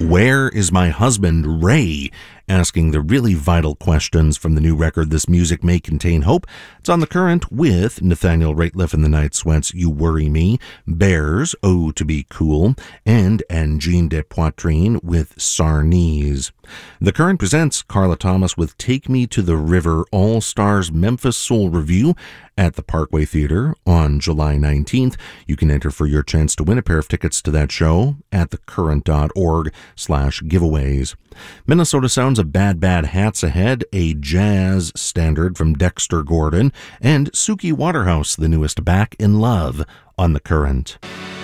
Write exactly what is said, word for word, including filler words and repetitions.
Where is my husband, Ray? Asking the really vital questions from the new record, This Music May Contain Hope. It's on The Current with Nathaniel Rateliff and the Night Sweats, You Worry Me, Bears, Oh To Be Cool, and Angine de Poitrine with Sarnese. The Current presents Carla Thomas with Take Me to the River All-Stars Memphis Soul Review at the Parkway Theater on July nineteenth. You can enter for your chance to win a pair of tickets to that show at thecurrent.org slash giveaways. Minnesota Sounds of Bad Bad Hats ahead, a jazz standard from Dexter Gordon, and Suki Waterhouse, the newest Back in Love on The Current.